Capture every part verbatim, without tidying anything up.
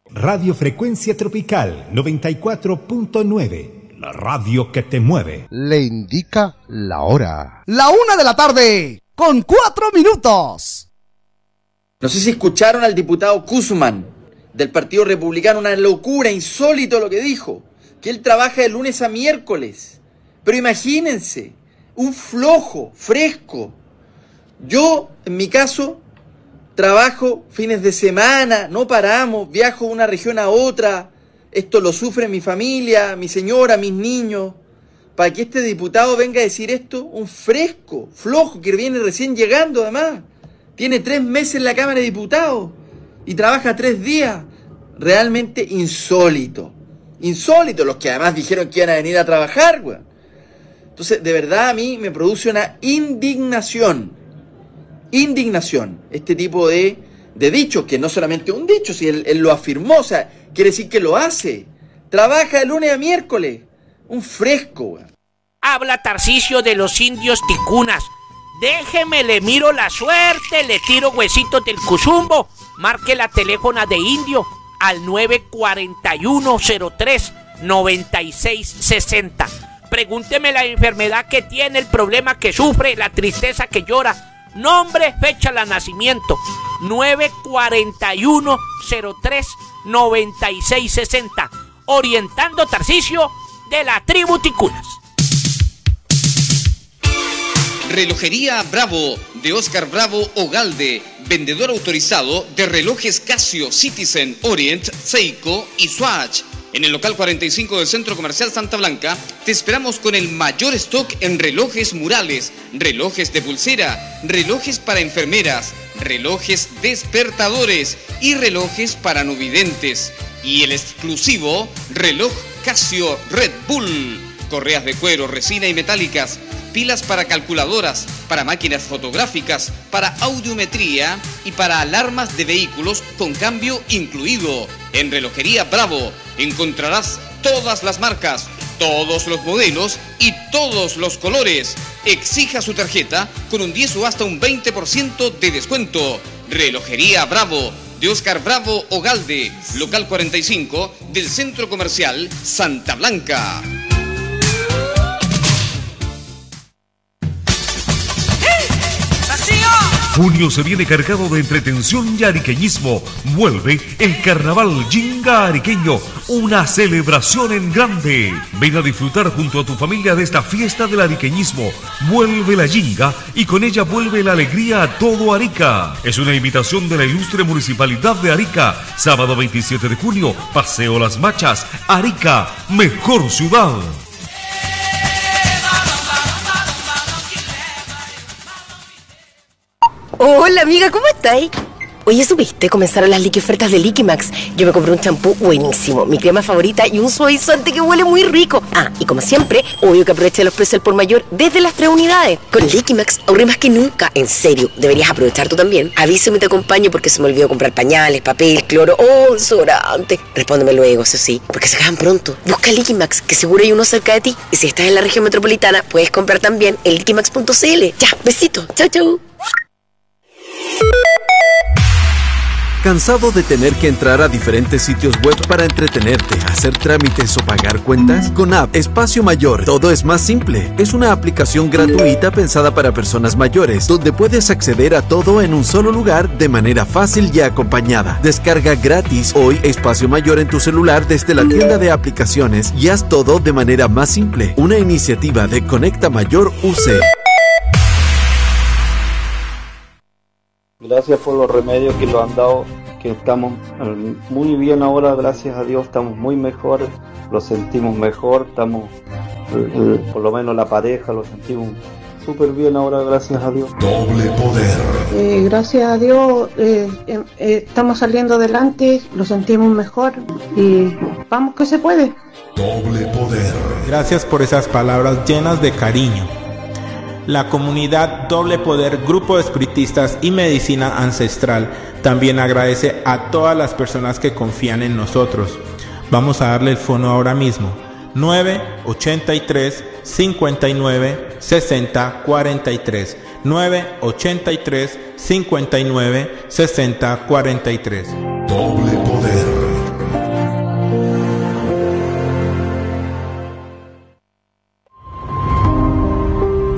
Radio Frecuencia Tropical noventa y cuatro punto nueve, la radio que te mueve. Le indica la hora. La una de la tarde, con cuatro minutos. No sé si escucharon al diputado Guzmán del Partido Republicano, una locura, insólito lo que dijo, que él trabaja de lunes a miércoles. Pero imagínense, un flojo, fresco. Yo, en mi caso, trabajo fines de semana, no paramos, viajo de una región a otra. Esto lo sufre mi familia, mi señora, mis niños. Para que este diputado venga a decir esto, un fresco, flojo, que viene recién llegando además. Tiene tres meses en la Cámara de Diputados y trabaja tres días. Realmente insólito. Insólito, los que además dijeron que iban a venir a trabajar, güey. Entonces, de verdad a mí me produce una indignación. Indignación. Este tipo de, de dichos, que no solamente un dicho, si él, él lo afirmó, o sea, quiere decir que lo hace. Trabaja de lunes a miércoles. Un fresco, güey. Habla Tarcisio de los indios ticunas. Déjeme, le miro la suerte, le tiro huesitos del cuzumbo. Marque la teléfona de Indio al nueve cuatro uno cero tres nueve seis seis cero. Pregúnteme la enfermedad que tiene, el problema que sufre, la tristeza que llora. Nombre, fecha de nacimiento. nueve cuatro uno cero tres nueve seis seis cero. Orientando Tarcisio de la tribu ticunas. Relojería Bravo, de Oscar Bravo Ogalde, vendedor autorizado de relojes Casio, Citizen, Orient, Seiko y Swatch. En el local cuarenta y cinco del Centro Comercial Santa Blanca, te esperamos con el mayor stock en relojes murales, relojes de pulsera, relojes para enfermeras, relojes despertadores y relojes para no videntes. Y el exclusivo reloj Casio Red Bull, correas de cuero, resina y metálicas, pilas para calculadoras, para máquinas fotográficas, para audiometría y para alarmas de vehículos con cambio incluido. En Relojería Bravo encontrarás todas las marcas, todos los modelos y todos los colores. Exija su tarjeta con un diez o hasta un veinte por ciento de descuento. Relojería Bravo, de Oscar Bravo Ogalde, local cuarenta y cinco del Centro Comercial Santa Blanca. Junio se viene cargado de entretención y ariqueñismo. Vuelve el Carnaval Yinga Ariqueño, una celebración en grande. Ven a disfrutar junto a tu familia de esta fiesta del ariqueñismo. Vuelve la Yinga y con ella vuelve la alegría a todo Arica. Es una invitación de la ilustre Municipalidad de Arica. Sábado veintisiete de junio, Paseo Las Machas, Arica, mejor ciudad. Hola amiga, ¿cómo estáis? Oye, ¿supiste? Comenzaron las liqui ofertas de Liquimax. Yo me compré un champú buenísimo, mi crema favorita y un suavizante que huele muy rico. Ah, y como siempre, obvio que aproveché los precios al por mayor desde las tres unidades. Con Liquimax ahorré más que nunca. En serio, deberías aprovechar tú también. Avísame y te acompaño porque se me olvidó comprar pañales, papel, cloro o desodorante. Respóndeme luego, eso sí, porque se acaban pronto. Busca Liquimax, que seguro hay uno cerca de ti. Y si estás en la región metropolitana, puedes comprar también en liquimax punto c l. Ya, besito. Chau, chau. ¿Cansado de tener que entrar a diferentes sitios web para entretenerte, hacer trámites o pagar cuentas? Con App Espacio Mayor, todo es más simple. Es una aplicación gratuita pensada para personas mayores, donde puedes acceder a todo en un solo lugar de manera fácil y acompañada. Descarga gratis hoy Espacio Mayor en tu celular desde la tienda de aplicaciones y haz todo de manera más simple. Una iniciativa de Conecta Mayor U C. Gracias por los remedios que lo han dado, que estamos muy bien ahora, gracias a Dios, estamos muy mejor, lo sentimos mejor, estamos, por lo menos la pareja, lo sentimos súper bien ahora, gracias a Dios. Doble poder. Eh, gracias a Dios, eh, eh, eh, estamos saliendo adelante, lo sentimos mejor y vamos que se puede. Doble poder. Gracias por esas palabras llenas de cariño. La comunidad Doble Poder, Grupo de Espiritistas y Medicina Ancestral también agradece a todas las personas que confían en nosotros. Vamos a darle el fono ahora mismo. nueve ochenta y tres, cincuenta y nueve, sesenta, cuarenta y tres. nueve ochenta y tres, cincuenta y nueve, sesenta, cuarenta y tres. Doble Poder.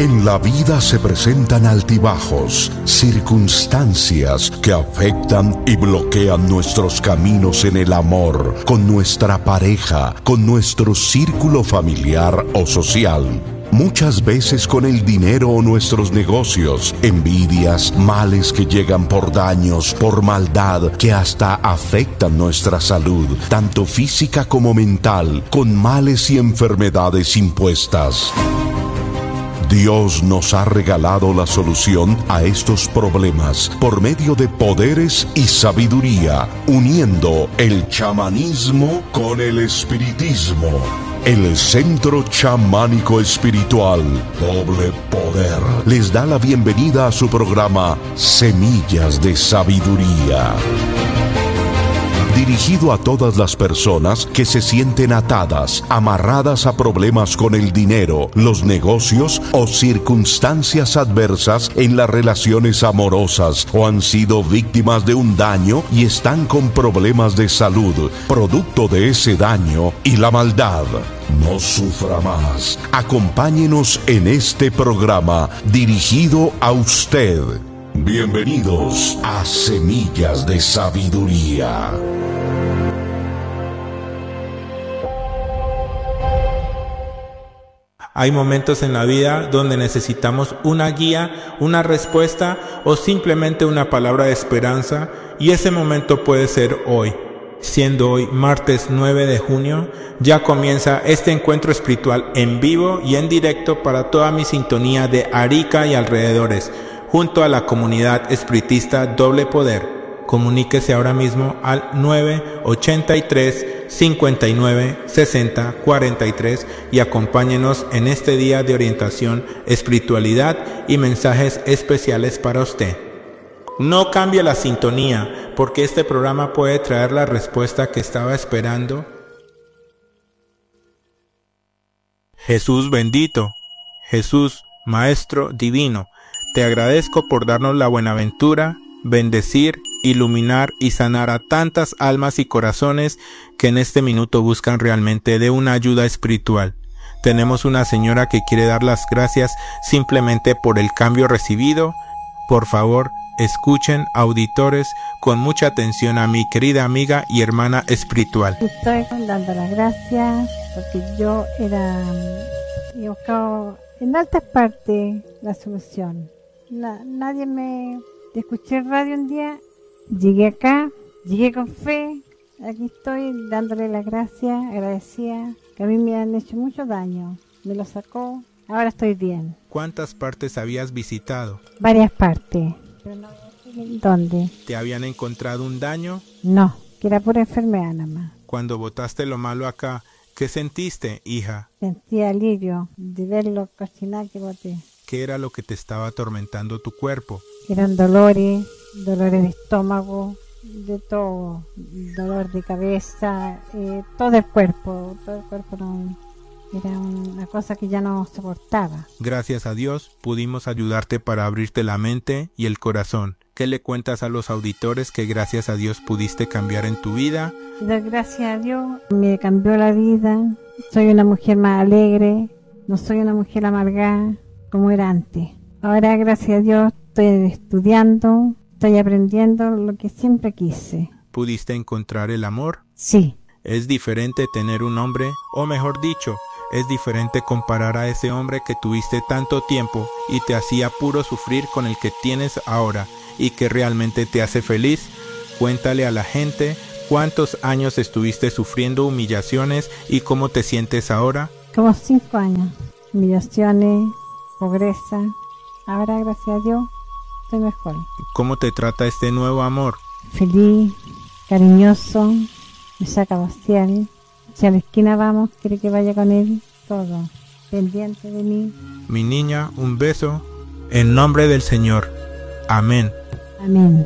En la vida se presentan altibajos, circunstancias que afectan y bloquean nuestros caminos en el amor, con nuestra pareja, con nuestro círculo familiar o social. Muchas veces con el dinero o nuestros negocios, envidias, males que llegan por daños, por maldad, que hasta afectan nuestra salud, tanto física como mental, con males y enfermedades impuestas. Dios nos ha regalado la solución a estos problemas por medio de poderes y sabiduría, uniendo el chamanismo con el espiritismo. El Centro Chamánico Espiritual Doble Poder les da la bienvenida a su programa Semillas de Sabiduría, dirigido a todas las personas que se sienten atadas, amarradas a problemas con el dinero, los negocios o circunstancias adversas en las relaciones amorosas, o han sido víctimas de un daño y están con problemas de salud, producto de ese daño y la maldad. No sufra más. Acompáñenos en este programa dirigido a usted. Bienvenidos a Semillas de Sabiduría. Hay momentos en la vida donde necesitamos una guía, una respuesta o simplemente una palabra de esperanza, y ese momento puede ser hoy. Siendo hoy martes nueve de junio, ya comienza este encuentro espiritual en vivo y en directo para toda mi sintonía de Arica y alrededores, junto a la comunidad espiritista Doble Poder. Comuníquese ahora mismo al nueve ochenta y tres, cincuenta y nueve, sesenta, cuarenta y tres y acompáñenos en este día de orientación, espiritualidad y mensajes especiales para usted. No cambie la sintonía, porque este programa puede traer la respuesta que estaba esperando. Jesús bendito, Jesús Maestro Divino, te agradezco por darnos la buenaventura, bendecir, iluminar y sanar a tantas almas y corazones que en este minuto buscan realmente de una ayuda espiritual. Tenemos una señora que quiere dar las gracias simplemente por el cambio recibido. Por favor, escuchen, auditores, con mucha atención a mi querida amiga y hermana espiritual. Estoy dando las gracias porque yo era, he buscado en altas partes la solución. La, nadie me... Escuché el radio un día, llegué acá, llegué con fe, aquí estoy dándole las gracias, agradecida, que a mí me han hecho mucho daño, me lo sacó, ahora estoy bien. ¿Cuántas partes habías visitado? Varias partes. Pero no, ¿dónde? ¿Te habían encontrado un daño? No, que era pura enfermedad nada más. Cuando botaste lo malo acá, ¿qué sentiste, hija? Sentí alivio de ver lo cocinar que boté. ¿Qué era lo que te estaba atormentando tu cuerpo? Eran dolores, dolores de estómago, de todo, dolor de cabeza, eh, todo el cuerpo, todo el cuerpo no, era una cosa que ya no soportaba. Gracias a Dios pudimos ayudarte para abrirte la mente y el corazón. ¿Qué le cuentas a los auditores que gracias a Dios pudiste cambiar en tu vida? Gracias a Dios me cambió la vida, soy una mujer más alegre, no soy una mujer amargada como era antes. Ahora gracias a Dios estoy estudiando, estoy aprendiendo lo que siempre quise. ¿Pudiste encontrar el amor? Sí. Es diferente tener un hombre, o mejor dicho, es diferente comparar a ese hombre que tuviste tanto tiempo y te hacía puro sufrir con el que tienes ahora y que realmente te hace feliz. Cuéntale a la gente cuántos años estuviste sufriendo humillaciones y cómo te sientes ahora. Como cinco años, humillaciones, pobreza. Ahora gracias a Dios estoy mejor. ¿Cómo te trata este nuevo amor? Feliz, cariñoso, me saca a pasear. Si a la esquina vamos, quiere que vaya con él, todo, pendiente de mí. Mi niña, un beso, en nombre del Señor. Amén. Amén.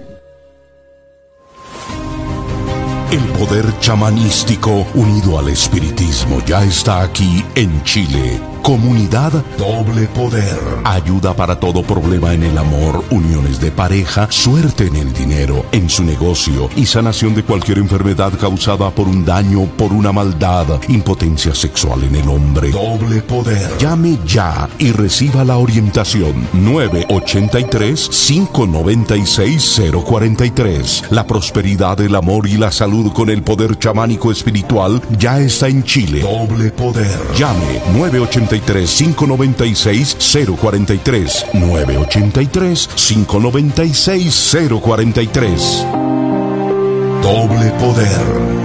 El poder chamanístico unido al espiritismo ya está aquí en Chile, Comunidad Doble Poder. Ayuda para todo problema en el amor, uniones de pareja, suerte en el dinero, en su negocio y sanación de cualquier enfermedad causada por un daño, por una maldad, impotencia sexual en el hombre. Doble Poder. Llame ya y reciba la orientación. nueve ochenta y tres, cinco noventa y seis, cero cuarenta y tres. La prosperidad, el amor y la salud con el poder chamánico espiritual ya está en Chile. Doble Poder. Llame nueve ochenta y tres, cinco noventa y seis, cero cuarenta y tres. nueve ochenta y tres, cinco noventa y seis, cero cuarenta y tres. Doble Poder.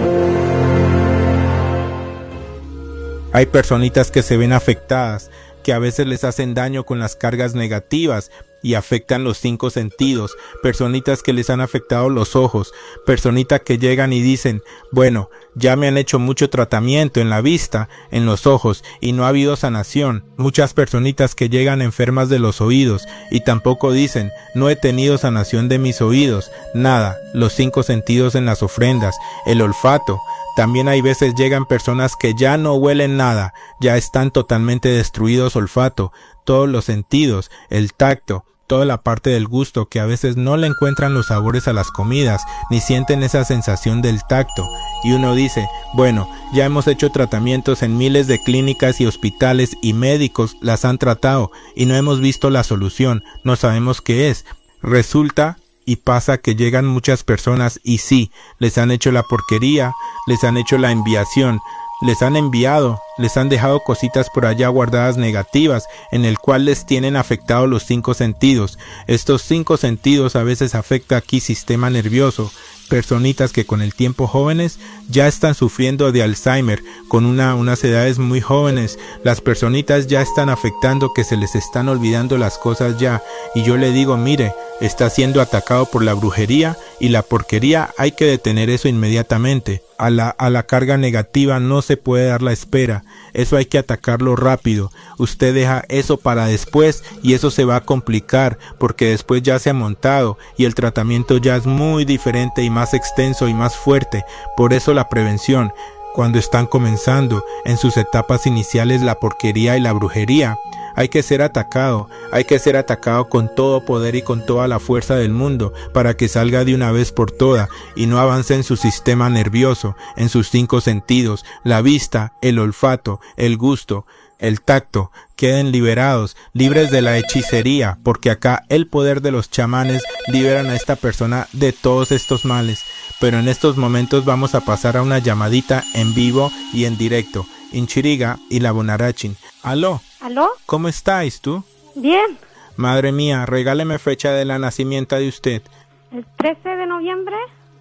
Hay personitas que se ven afectadas, que a veces les hacen daño con las cargas negativas y afectan los cinco sentidos, personitas que les han afectado los ojos, personitas que llegan y dicen, bueno, ya me han hecho mucho tratamiento en la vista, en los ojos, y no ha habido sanación. Muchas personitas que llegan enfermas de los oídos y tampoco dicen, no he tenido sanación de mis oídos, nada, los cinco sentidos en las ofrendas, el olfato. También hay veces llegan personas que ya no huelen nada, ya están totalmente destruidos olfato, todos los sentidos, el tacto, toda la parte del gusto, que a veces no le encuentran los sabores a las comidas, ni sienten esa sensación del tacto. Y uno dice, bueno, ya hemos hecho tratamientos en miles de clínicas y hospitales y médicos las han tratado y no hemos visto la solución, no sabemos qué es. Resulta y pasa que llegan muchas personas y sí, les han hecho la porquería, les han hecho la enviación, les han enviado, les han dejado cositas por allá guardadas negativas, en el cual les tienen afectados los cinco sentidos. Estos cinco sentidos a veces afecta aquí sistema nervioso. Personitas que con el tiempo jóvenes ya están sufriendo de Alzheimer, con una, unas edades muy jóvenes. Las personitas ya están afectando, que se les están olvidando las cosas ya. Y yo le digo, mire, está siendo atacado por la brujería y la porquería, hay que detener eso inmediatamente. A la, a la carga negativa no se puede dar la espera, eso hay que atacarlo rápido. Usted deja eso para después y eso se va a complicar, porque después ya se ha montado y el tratamiento ya es muy diferente y más extenso y más fuerte. Por eso la prevención, cuando están comenzando en sus etapas iniciales la porquería y la brujería, hay que ser atacado, hay que ser atacado con todo poder y con toda la fuerza del mundo para que salga de una vez por todas y no avance en su sistema nervioso, en sus cinco sentidos, la vista, el olfato, el gusto, el tacto, queden liberados, libres de la hechicería, porque acá el poder de los chamanes liberan a esta persona de todos estos males. Pero en estos momentos vamos a pasar a una llamadita en vivo y en directo. Inchiriga y la Bonarachin. ¿Aló? ¿Aló? ¿Cómo estáis tú? Bien. Madre mía, regáleme fecha de la nacimiento de usted. El trece de noviembre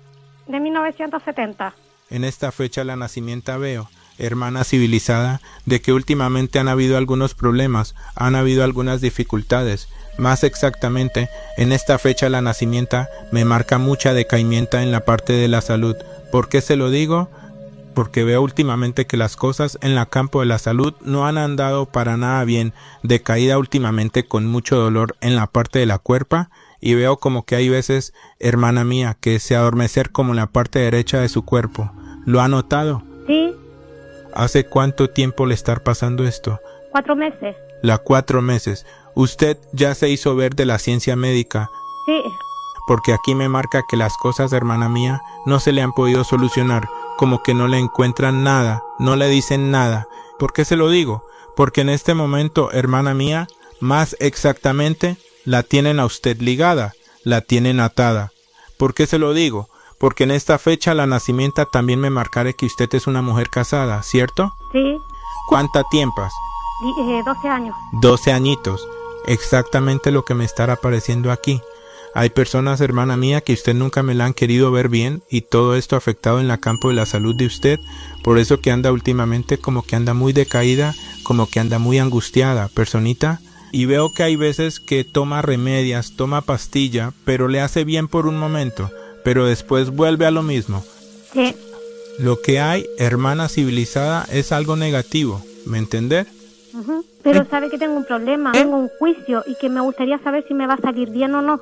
de mil novecientos setenta. En esta fecha la nacimiento veo, hermana civilizada, de que últimamente han habido algunos problemas, han habido algunas dificultades. Más exactamente, en esta fecha la nacimiento me marca mucha decaimiento en la parte de la salud. ¿Por qué se lo digo? Porque veo últimamente que las cosas en el campo de la salud no han andado para nada bien, decaída últimamente con mucho dolor en la parte de la cuerpa, y veo como que hay veces, hermana mía, que se adormecer como en la parte derecha de su cuerpo. ¿Lo ha notado? Sí. ¿Hace cuánto tiempo le está pasando esto? Cuatro meses. La cuatro meses. ¿Usted ya se hizo ver de la ciencia médica? Sí. Porque aquí me marca que las cosas, hermana mía, no se le han podido solucionar, como que no le encuentran nada, no le dicen nada. ¿Por qué se lo digo? Porque en este momento, hermana mía, más exactamente, la tienen a usted ligada, la tienen atada. ¿Por qué se lo digo? Porque en esta fecha la nacimiento también me marcará que usted es una mujer casada, ¿cierto? Sí. ¿Cuánta tiempas? Eh, doce años. Doce añitos. Exactamente lo que me estará apareciendo aquí. Hay personas, hermana mía, que usted nunca me la han querido ver bien y todo esto ha afectado en la campo de la salud de usted. Por eso que anda últimamente como que anda muy decaída, como que anda muy angustiada, personita. Y veo que hay veces que toma remedias, toma pastilla, pero le hace bien por un momento, pero después vuelve a lo mismo. Sí. Lo que hay, hermana civilizada, es algo negativo, ¿me entender? Uh-huh. Pero ¿Eh? sabe que tengo un problema, ¿Eh? tengo un juicio y que me gustaría saber si me va a salir bien o no.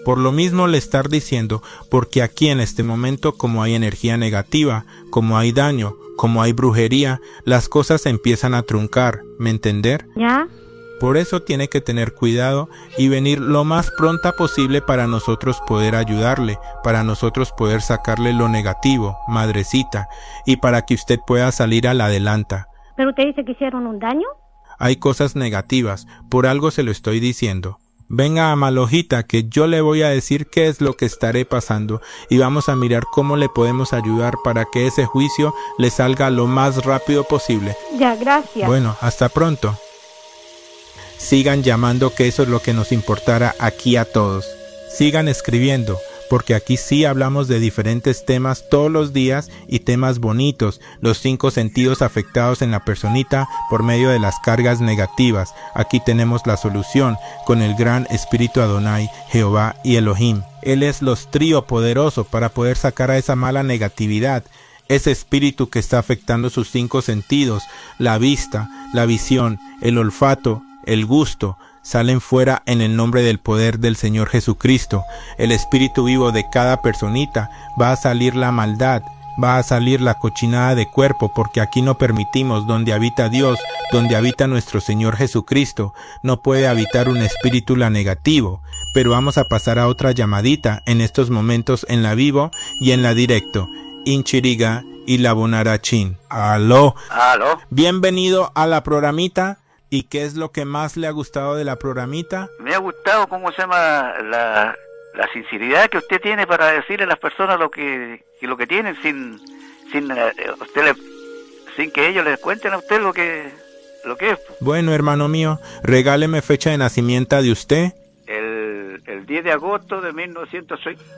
Por lo mismo le estar diciendo, porque aquí en este momento, como hay energía negativa, como hay daño, como hay brujería, las cosas se empiezan a truncar, ¿me entender? ¿Ya? Por eso tiene que tener cuidado y venir lo más pronta posible para nosotros poder ayudarle, para nosotros poder sacarle lo negativo, madrecita, y para que usted pueda salir a la adelanta. ¿Pero usted dice que hicieron un daño? Hay cosas negativas, por algo se lo estoy diciendo. Venga a Malojita, que yo le voy a decir qué es lo que estaré pasando y vamos a mirar cómo le podemos ayudar para que ese juicio le salga lo más rápido posible. Ya, gracias. Bueno, hasta pronto. Sigan llamando, que eso es lo que nos importará aquí a todos. Sigan escribiendo, porque aquí sí hablamos de diferentes temas todos los días y temas bonitos, los cinco sentidos afectados en la personita por medio de las cargas negativas. Aquí tenemos la solución con el gran Espíritu Adonai, Jehová y Elohim. Él es los trío poderoso para poder sacar a esa mala negatividad, ese espíritu que está afectando sus cinco sentidos, la vista, la visión, el olfato, el gusto, salen fuera en el nombre del poder del Señor Jesucristo. El espíritu vivo de cada personita, va a salir la maldad, va a salir la cochinada de cuerpo, porque aquí no permitimos, donde habita Dios, donde habita nuestro Señor Jesucristo, no puede habitar un espíritu la negativo. Pero vamos a pasar a otra llamadita en estos momentos en la vivo y en la directo. Inchiriga y la Bonarachín. Aló. Aló. Bienvenido a la programita. ¿Y qué es lo que más le ha gustado de la programita? Me ha gustado, ¿cómo se llama? La, la sinceridad que usted tiene para decirle a las personas lo que, que lo que tienen sin sin uh, usted le, sin que ellos les cuenten a usted lo que lo que es. Bueno, hermano mío, regáleme fecha de nacimiento de usted. El, el diez de agosto de mil novecientos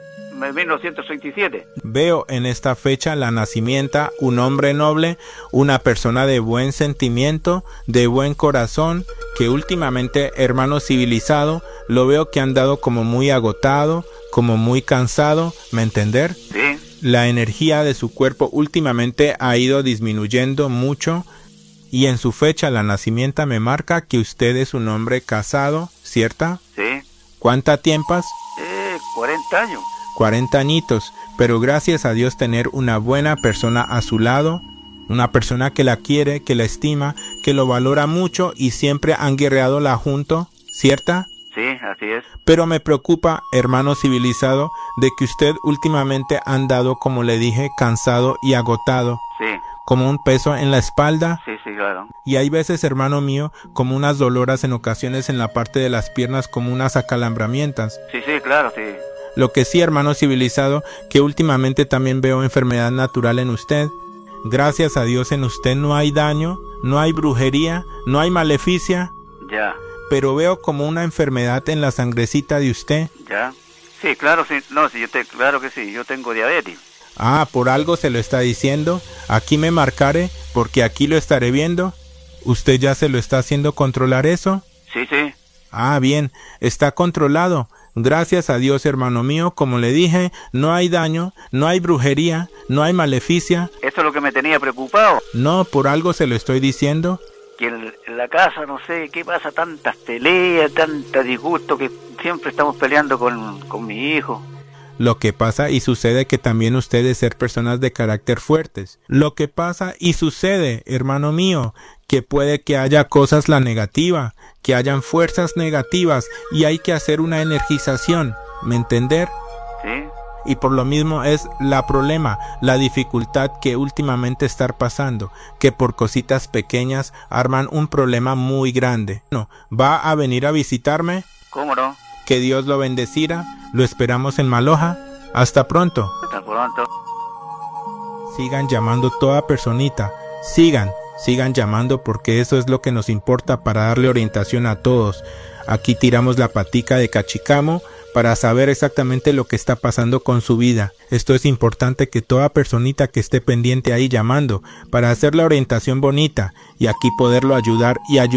veintisiete. Veo en esta fecha la nacimiento, un hombre noble, una persona de buen sentimiento, de buen corazón, que últimamente, hermano civilizado, lo veo que ha andado como muy agotado, como muy cansado, ¿me entender? Sí. La energía de su cuerpo últimamente ha ido disminuyendo mucho, y en su fecha la nacimiento me marca que usted es un hombre casado, ¿cierta? Sí. ¿Cuánta tiempas? Eh, cuarenta años. cuarenta añitos, pero gracias a Dios tener una buena persona a su lado, una persona que la quiere, que la estima, que lo valora mucho y siempre han guerreado la junto, ¿cierta? Sí, así es. Pero me preocupa, hermano civilizado, de que usted últimamente ha andado, como le dije, cansado y agotado. Sí. Como un peso en la espalda. Sí, sí, claro. Y hay veces, hermano mío, como unas doloras en ocasiones en la parte de las piernas, como unas acalambramientas. Sí, sí, claro, sí. Lo que sí, hermano civilizado, que últimamente también veo enfermedad natural en usted. Gracias a Dios en usted no hay daño, no hay brujería, no hay maleficia. Ya. Pero veo como una enfermedad en la sangrecita de usted. Ya. Sí, claro, sí. No, sí, yo te, claro que sí, yo tengo diabetes. Ah, por algo se lo está diciendo. Aquí me marcaré, porque aquí lo estaré viendo. ¿Usted ya se lo está haciendo controlar eso? Sí, sí. Ah, bien, está controlado. Gracias a Dios, hermano mío, como le dije, no hay daño, no hay brujería, no hay maleficia. Esto es lo que me tenía preocupado. No, por algo se lo estoy diciendo. Que en, en la casa, no sé, ¿qué pasa? Tantas peleas, tanta disgusto, que siempre estamos peleando con, con mi hijo. Lo que pasa y sucede que también usted de ser personas de carácter fuertes. Lo que pasa y sucede, hermano mío, que puede que haya cosas la negativa, que hayan fuerzas negativas y hay que hacer una energización, ¿me entender? Sí. Y por lo mismo es la problema, la dificultad que últimamente estar pasando, que por cositas pequeñas arman un problema muy grande. No, ¿va a venir a visitarme? ¿Cómo no? Que Dios lo bendecirá, lo esperamos en Maloja. Hasta pronto. Hasta pronto. Sigan llamando toda personita, sigan, sigan llamando porque eso es lo que nos importa para darle orientación a todos. Aquí tiramos la patica de cachicamo para saber exactamente lo que está pasando con su vida. Esto es importante que toda personita que esté pendiente ahí llamando para hacer la orientación bonita y aquí poderlo ayudar y ayudar.